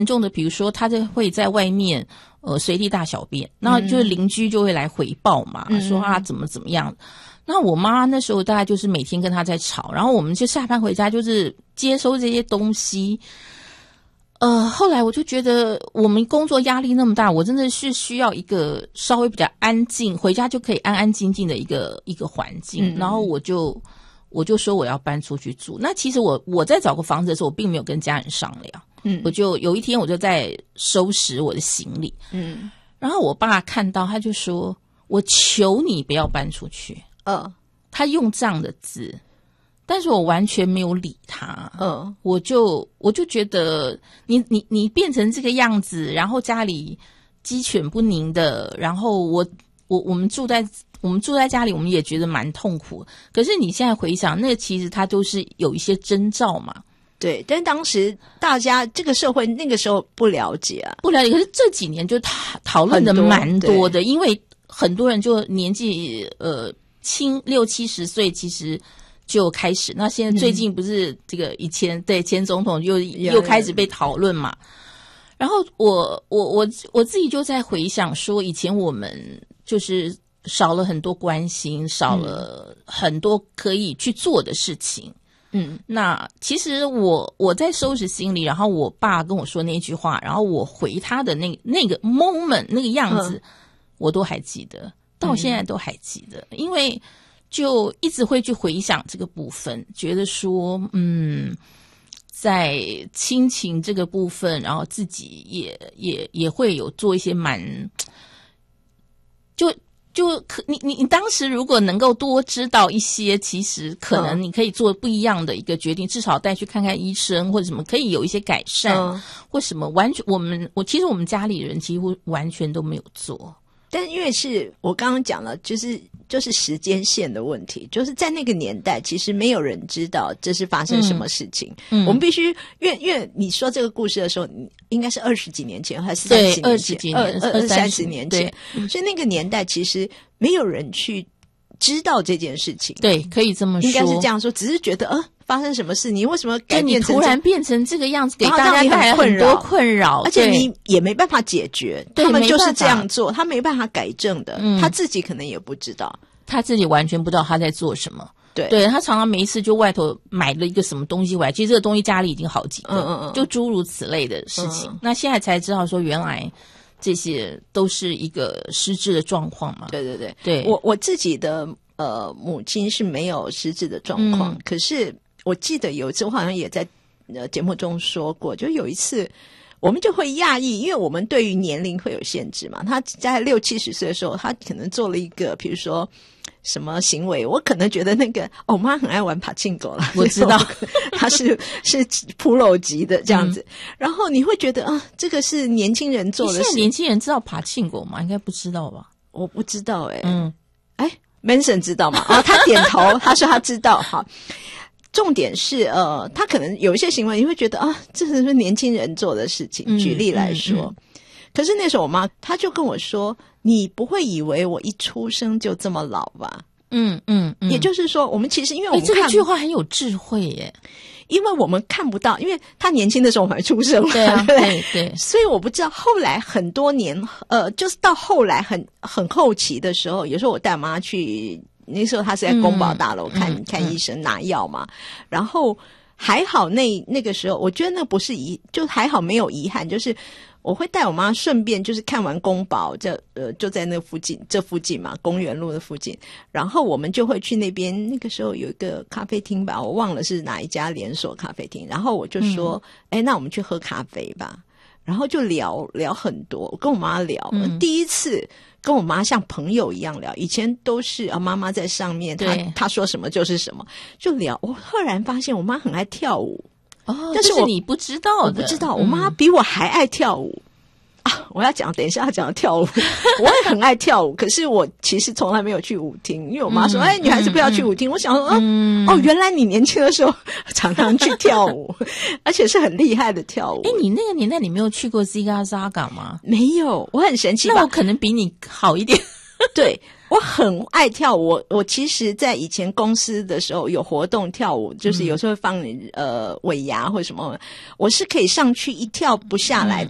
严重的，比如说他会在外面随地大小便，那就是邻居就会来回报嘛，说啊怎么样。那我妈那时候大概就是每天跟他在吵，然后我们就下班回家就是接收这些东西。后来我就觉得我们工作压力那么大，我真的是需要一个稍微比较安静，回家就可以安安静静的一个环境。然后我就说我要搬出去住。那其实我在找个房子的时候，我并没有跟家人商量。我就有一天我就在收拾我的行李。然后我爸看到他就说：“我求你不要搬出去。”他用这样的字。但是我完全没有理他，我就觉得你变成这个样子，然后家里鸡犬不宁的，然后我们住在家里，我们也觉得蛮痛苦。可是你现在回想，那其实它都是有一些征兆嘛。 对，但当时大家这个社会那个时候不了解。 可是这几年就讨论的蛮多的，因为很多人就年纪轻60-70岁，其实就开始。那现在最近不是这个前总统又开始被讨论嘛。然后我自己就在回想说，以前我们就是少了很多关心，少了很多可以去做的事情。那其实我在收拾行李，然后我爸跟我说那句话，然后我回他的那个 moment 那个样子，我都还记得，到现在都还记得。因为就一直会去回想这个部分，觉得说在亲情这个部分，然后自己也会有做一些你当时如果能够多知道一些，其实可能你可以做不一样的一个决定，至少带去看看医生或者什么，可以有一些改善，或什么完全其实我们家里人几乎完全都没有做。 但因为是我刚刚讲了，就是时间线的问题，就是在那个年代，其实没有人知道这是发生什么事情。我们必须，因为你说这个故事的时候，应该是20几年前还是30几年前？20-30年前，所以那个年代其实没有人去知道这件事情。 对，可以这么说， 应该是这样说，只是觉得发生什么事？你为什么改变成你突然变成这个样子，给大家带来很多困扰， 而且你也没办法解决。他们就是这样做，他没办法改正的。他自己可能也不知道， 他自己完全不知道他在做什么。对，他常常没事就外头买了一个什么东西回来，其实这个东西家里已经好几个，就诸如此类的事情。那现在才知道说，原来这些都是一个失智的状况嘛。对， 我自己的母亲是没有失智的状况，可是我记得有一次我好像也在节目中说过，就有一次我们就会讶异，因为我们对于年龄会有限制嘛。他在60-70岁的时候，他可能做了一个比如说什么行为，我可能觉得那个我妈很爱玩爬进狗了， 我知道他是 Pro 级的这样子。然后你会觉得这个是年轻人做的事。 现在年轻人知道爬进狗吗？应该不知道吧？ 我不知道Manson 知道吗？他点头，他说他知道。好，重点是他可能有一些行为你会觉得这是年轻人做的事情。举例来说，可是那时候我妈她就跟我说，你不会以为我一出生就这么老吧？也就是说我们其实因为我们这个句话很有智慧耶， 因为我们看不到，因为他年轻的时候我们还出生嘛， 对， 所以我不知道后来很多年就是到后来很后期的时候，有时候我带我妈去，那时候她是在公保大楼看医生拿药嘛，然后还好那个时候我觉得那不是就还好没有遗憾，就是我会带我妈顺便就是看完公保就在那附近嘛，公园路的附近，然后我们就会去那边，那个时候有一个咖啡厅吧，我忘了是哪一家连锁咖啡厅，然后我就说那我们去喝咖啡吧，然后就聊很多，我跟我妈聊，第一次跟我妈像朋友一样聊，以前都是妈妈在上面，她说什么就是什么，就聊。我赫然发现我妈很爱跳舞。 但是你不知道的， 我不知道，我妈比我还爱跳舞我要等一下要讲跳舞我也很爱跳舞，可是我其实从来没有去舞厅，因为我妈说女孩子不要去舞厅，我想说原来你年轻的时候常常去跳舞而且是很厉害的跳舞。 你那个年代你没有去过 Ziga Zaga 吗？ 没有，我很神奇吧。 那我可能比你好一点对，我很爱跳舞，我其实在以前公司的时候有活动跳舞，就是有时候放尾牙或什么，我是可以上去一跳不下来